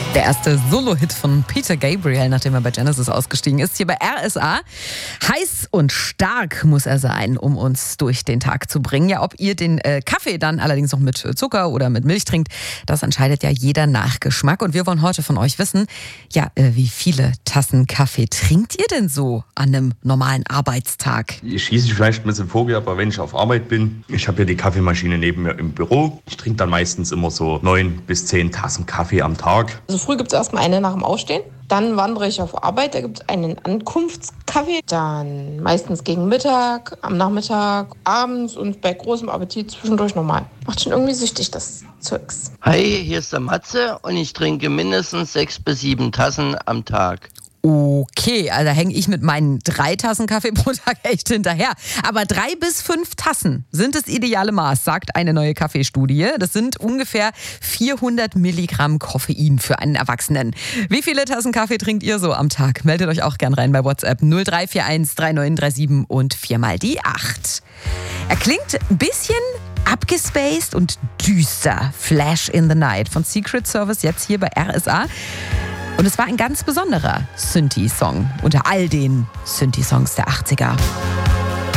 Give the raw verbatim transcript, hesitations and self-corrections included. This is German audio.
Der erste Solo-Hit von Peter Gabriel, nachdem er bei Genesis ausgestiegen ist, hier bei R S A. Heiß und stark muss er sein, um uns durch den Tag zu bringen. Ja, ob ihr den äh, Kaffee dann allerdings noch mit Zucker oder mit Milch trinkt, das entscheidet ja jeder nach Geschmack. Und wir wollen heute von euch wissen, ja, äh, wie viele Tassen Kaffee trinkt ihr denn so an einem normalen Arbeitstag? Ich schieße vielleicht ein bisschen Vogel, aber wenn ich auf Arbeit bin, ich habe ja die Kaffeemaschine neben mir im Büro. Ich trinke dann meistens immer so neun bis zehn Tassen Kaffee am Tag. Also früh gibt es erstmal eine nach dem Aufstehen. Dann wandere ich auf Arbeit, da gibt es einen Ankunftskaffee. Dann meistens gegen Mittag, am Nachmittag, abends und bei großem Appetit zwischendurch nochmal. Macht schon irgendwie süchtig, das Zeugs. Hi, hier ist der Matze und ich trinke mindestens sechs bis sieben Tassen am Tag. Okay, also hänge ich mit meinen drei Tassen Kaffee pro Tag echt hinterher. Aber drei bis fünf Tassen sind das ideale Maß, sagt eine neue Kaffeestudie. Das sind ungefähr vierhundert Milligramm Koffein für einen Erwachsenen. Wie viele Tassen Kaffee trinkt ihr so am Tag? Meldet euch auch gern rein bei WhatsApp null drei vier eins drei neun drei sieben und viermal die acht. Er klingt ein bisschen abgespaced und düster. Flash in the Night von Secret Service, jetzt hier bei R S A. Und es war ein ganz besonderer Synthi-Song unter all den Synthi-Songs der achtziger.